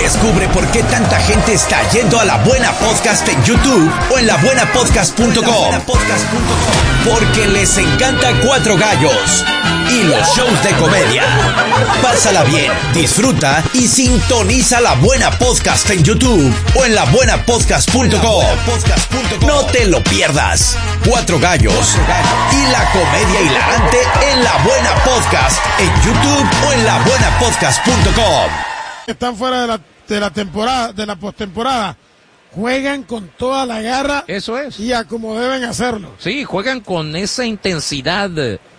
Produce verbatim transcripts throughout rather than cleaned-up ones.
Descubre por qué tanta gente está yendo a La Buena Podcast en YouTube o en la buena podcast punto com. Porque les encanta Cuatro Gallos y los shows de comedia. Pásala bien, disfruta y sintoniza La Buena Podcast en YouTube o en la buena podcast punto com. No te lo pierdas. Cuatro Gallos y la comedia hilarante en La Buena Podcast en YouTube o en la buena podcast punto com. Están fuera de la, de la temporada, de la postemporada. Juegan con toda la garra. Eso es. Y a como deben hacerlo. Sí, juegan con esa intensidad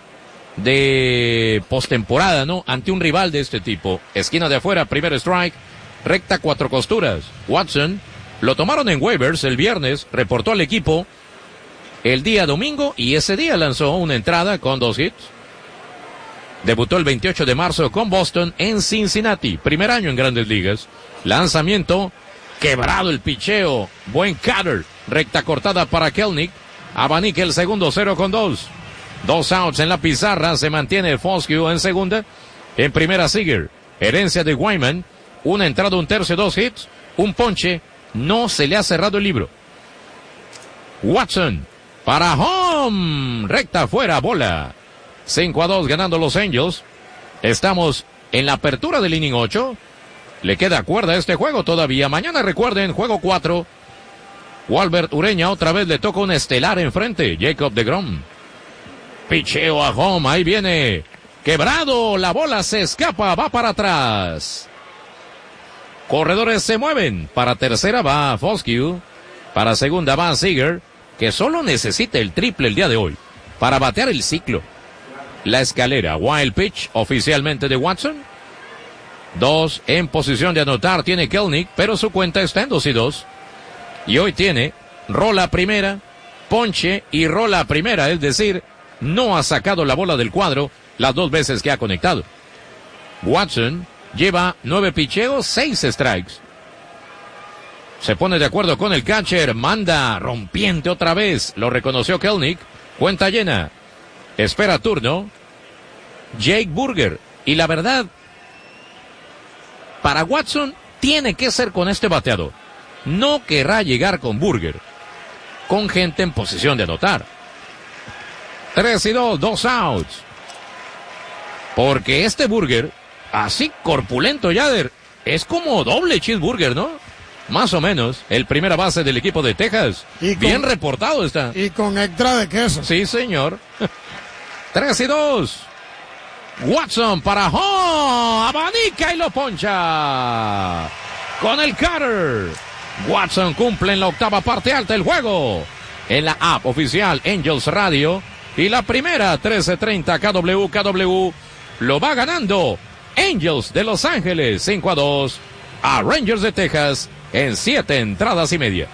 de postemporada, ¿no? Ante un rival de este tipo. Esquina de afuera, primer strike, recta cuatro costuras. Watson lo tomaron en waivers el viernes, reportó al equipo el día domingo y ese día lanzó una entrada con dos hits. Debutó el veintiocho de marzo con Boston en Cincinnati. Primer año en Grandes Ligas. Lanzamiento, quebrado el picheo. Buen cutter. Recta cortada para Kelenic. Abanica el segundo, cero con dos. Dos outs en la pizarra. Se mantiene Foscue en segunda. En primera Seager. Herencia de Wyman. Una entrada, un tercio, dos hits. Un ponche. No se le ha cerrado el libro. Watson. Para home. Recta afuera, bola. cinco a dos ganando los Angels. Estamos en la apertura del inning ocho. Le queda cuerda a este juego todavía. Mañana recuerden, juego cuatro. Walbert Ureña otra vez le toca un estelar enfrente. Jacob deGrom. Picheo a home. Ahí viene. Quebrado. La bola se escapa. Va para atrás. Corredores se mueven. Para tercera va Foscue. Para segunda va Seager, que solo necesita el triple el día de hoy para batear el ciclo. La escalera, wild pitch oficialmente de Watson. Dos en posición de anotar tiene Kelenic, pero su cuenta está en dos y dos. Y hoy tiene rola primera, ponche y rola primera, es decir, no ha sacado la bola del cuadro las dos veces que ha conectado. Watson lleva nueve picheos, seis strikes. Se pone de acuerdo con el catcher, manda rompiente otra vez, lo reconoció Kelenic, cuenta llena. Espera turno, Jake Burger. Y la verdad, para Watson, tiene que ser con este bateador. No querrá llegar con Burger, con gente en posición de anotar. Tres y dos, dos outs. Porque este Burger, así corpulento Yader, es como doble cheeseburger, ¿no? Más o menos, el primera base del equipo de Texas. Y con, bien reportado está. Y con extra de queso. Sí, señor. Tres y dos. Watson para home. Abanica y lo poncha. Con el cutter. Watson cumple en la octava parte alta del juego. En la app oficial Angels Radio. Y la primera, trece treinta K W K W. Lo va ganando Angels de Los Ángeles. cinco a dos. A Rangers de Texas. En siete entradas y media.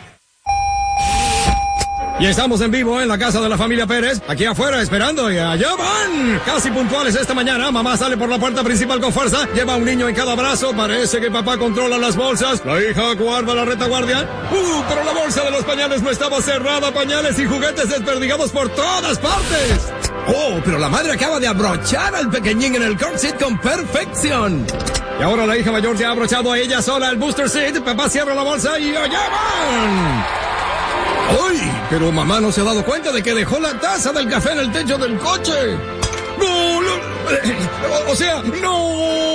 Y estamos en vivo en la casa de la familia Pérez, aquí afuera esperando y allá van. Casi puntuales esta mañana, mamá sale por la puerta principal con fuerza, lleva a un niño en cada brazo, parece que papá controla las bolsas, la hija guarda la retaguardia. Uh, pero la bolsa de los pañales no estaba cerrada, pañales y juguetes desperdigados por todas partes. Oh, pero la madre acaba de abrochar al pequeñín en el car seat con perfección. Y ahora la hija mayor se ha abrochado a ella sola el booster seat, papá cierra la bolsa y allá van. ¡Ay! Pero mamá no se ha dado cuenta de que dejó la taza del café en el techo del coche. ¡No! no o, o sea, ¡no!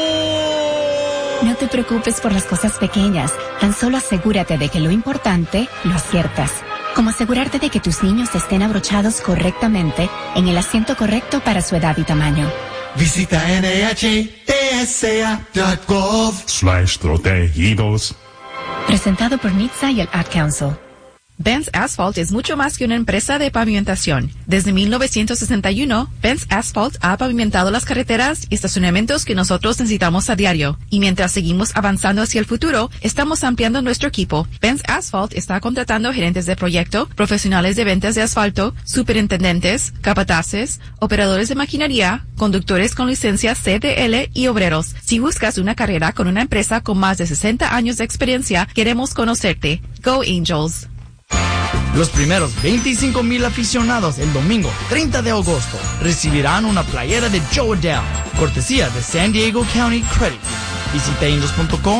No te preocupes por las cosas pequeñas. Tan solo asegúrate de que lo importante lo aciertas. Como asegurarte de que tus niños estén abrochados correctamente en el asiento correcto para su edad y tamaño. Visita N H T S A punto gov slash protegidos. Presentado por N H T S A y el Ad Council. Benz Asphalt es mucho más que una empresa de pavimentación. Desde mil novecientos sesenta y uno, Benz Asphalt ha pavimentado las carreteras y estacionamientos que nosotros necesitamos a diario. Y mientras seguimos avanzando hacia el futuro, estamos ampliando nuestro equipo. Benz Asphalt está contratando gerentes de proyecto, profesionales de ventas de asfalto, superintendentes, capataces, operadores de maquinaria, conductores con licencia C D L y obreros. Si buscas una carrera con una empresa con más de sesenta años de experiencia, queremos conocerte. Go Angels. Los primeros veinticinco mil aficionados el domingo treinta de agosto recibirán una playera de Joe Adele, cortesía de San Diego County Credit. Visita angels punto com